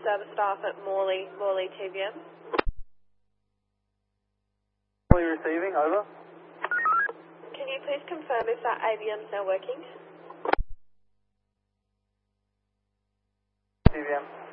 service staff at Morley TVM. Morley receiving, over. Can you please confirm if that AVM is now working? TVM.